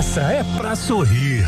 essa é pra sorrir.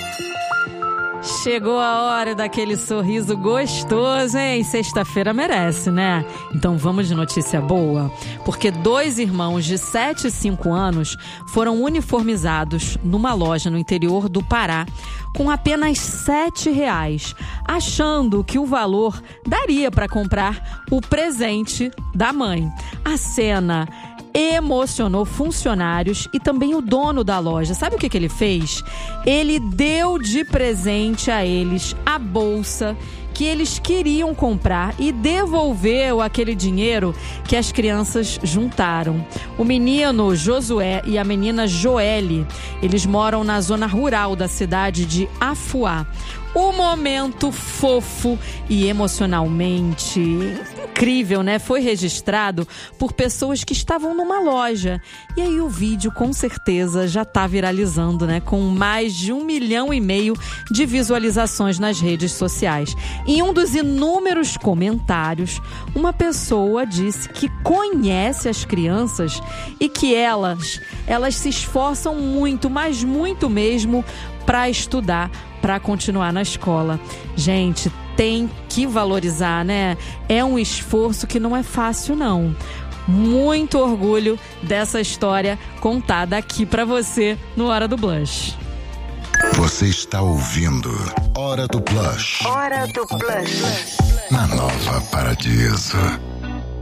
Chegou a hora daquele sorriso gostoso, hein? Sexta-feira merece, né? Então vamos de notícia boa, porque 2 irmãos de 7 e 5 anos foram uniformizados numa loja no interior do Pará com apenas R$7, achando que o valor daria para comprar o presente da mãe. A cena emocionou funcionários e também o dono da loja. Sabe o que ele fez? Ele deu de presente a eles a bolsa que eles queriam comprar e devolveu aquele dinheiro que as crianças juntaram. O menino Josué e a menina Joelle, eles moram na zona rural da cidade de Afuá. O momento fofo e emocionalmente incrível, né? Foi registrado por pessoas que estavam numa loja. E aí o vídeo com certeza já está viralizando, né? Com mais de 1,5 milhão de visualizações nas redes sociais. Em um dos inúmeros comentários, uma pessoa disse que conhece as crianças e que elas se esforçam muito, mas muito mesmo, para estudar, para continuar na escola. Gente, tem que valorizar, né? É um esforço que não é fácil, não. Muito orgulho dessa história contada aqui para você no Hora do Blush. Você está ouvindo Hora do Blush. Hora do Blush. Na Nova Paradiso.